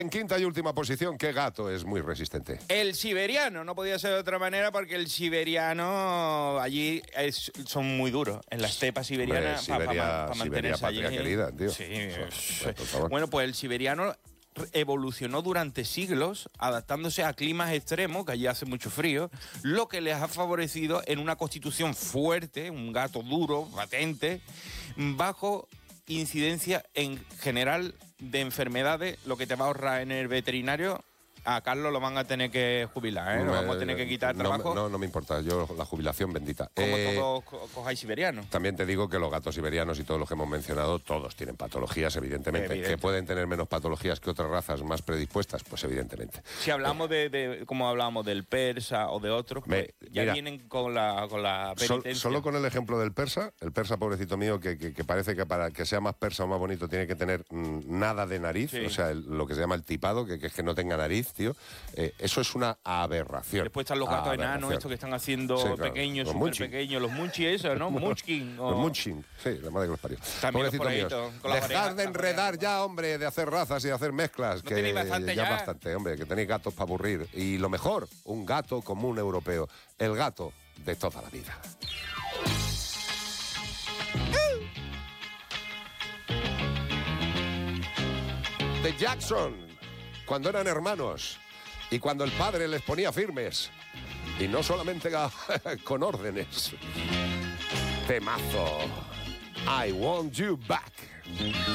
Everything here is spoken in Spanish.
En quinta y última posición, ¿qué gato es muy resistente? El siberiano, no podía ser de otra manera porque el siberiano allí son muy duros. En la estepa siberiana, para mantenerse allí. Patria querida, tío. Sí. Por favor. Bueno, pues el siberiano evolucionó durante siglos adaptándose a climas extremos, que allí hace mucho frío, lo que les ha favorecido en una constitución fuerte, un gato duro, patente, bajo incidencia en general de enfermedades, lo que te va a ahorrar en el veterinario. A Carlos lo van a tener que jubilar, ¿eh? Lo vamos a tener que quitar trabajo. No me importa, yo la jubilación bendita. Como todos cojáis siberianos. También te digo que los gatos siberianos y todos los que hemos mencionado, todos tienen patologías, evidentemente. Que pueden tener menos patologías que otras razas más predispuestas, pues evidentemente. Si hablamos de como hablábamos del persa o de otros, pues ya mira, vienen con la penitencia. Solo con el ejemplo del persa, el persa, pobrecito mío, que parece que para que sea más persa o más bonito tiene que tener nada de nariz, sí. O sea, lo que se llama el tipado, que es que no tenga nariz, tío. Eso es una aberración. Después están los gatos enanos, estos que están haciendo pequeños, súper pequeños, los munchkin, eso, ¿no? Munchkin. Los munchkin, sí, la madre que los parió. También pobrecito mío. Dejad de enredar ya, hombre, de hacer razas y de hacer mezclas. ¿No que tenéis bastante ya? Bastante, hombre, que tenéis gatos para aburrir. Y lo mejor, un gato común europeo. El gato de toda la vida. The Jackson, cuando eran hermanos y cuando el padre les ponía firmes y no solamente con órdenes. Temazo. I want you back.